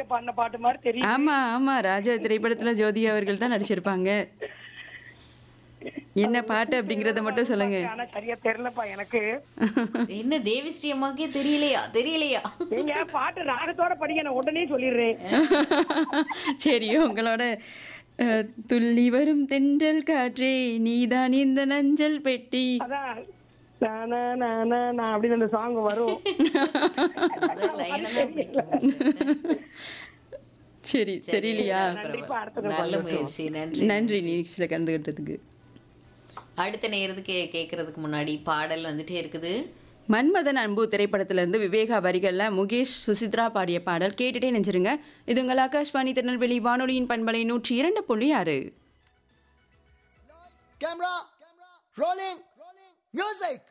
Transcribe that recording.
பாடின பாட்டு மாதிரி தெரியும். ஆமா ஆமா, ராஜா திரைப்படத்துல ஜோதி அவர்கள் தான் நடிச்சிருப்பாங்க. என்ன பாட்டு அப்படிங்கறத மட்டும் சொல்லுங்க. ஆனா சரியா தெரியலப்பா எனக்கு. என்ன தேவிஸ்ரீ அம்மாவுக்கே தெரியலையா? தெரியலையா? நீங்க பாட்டு ராகத்தோட படிங்க, நான் உடனே சொல்லிடுறேன். சரி, உங்களோட துள்ளி வரும் தென்றல் காற்றே நீதான் இந்த நஞ்சல் பெட்டி. அதான் நானா நானா நான் அப்படின்னு அந்த சாங் வரும். முதல் line எல்லாம் பிடிக்கும். சரி, தெரியலையா? கண்டிப்பா அடுத்த நல்ல முயற்சி. நன்றி. நன்றி நிகழ்ச்சியில கலந்துகிட்டதுக்கு. அடுத்த நேரத்துக்கு கேட்கறதுக்கு முன்னாடி பாடல் வந்துட்டே இருக்குது. மன்மதன் அன்பு திரைப்படத்திலிருந்து விவேகா வரிகள்ல முகேஷ் சுசித்ரா பாடிய பாடல் கேட்டுட்டே நெஞ்சிருங்க. இது உங்கள் ஆகாஷ்வாணி திருநெல்வேலி வானொலியின் பண்பலை 102.6. Camera, rolling, music.